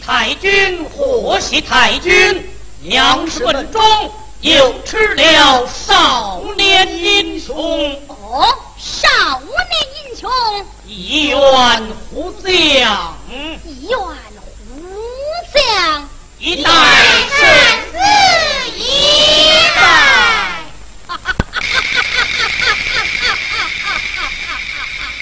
太君，祸喜太君！杨氏本中又吃了少年英雄。 哦，少年英雄， 一员虎将， 一员虎将， 一代神。